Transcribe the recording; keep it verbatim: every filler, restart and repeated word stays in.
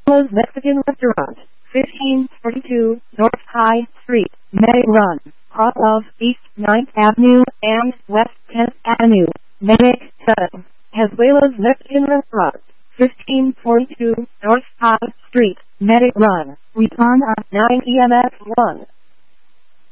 Hazela's Mexican Restaurant, fifteen forty-two North High Street, Medic Run, cross of East ninth Avenue and West tenth Avenue, Medic seven. Hazela's Mexican Restaurant, fifteen forty-two North High Street, Medic Run, return at nine p m at one.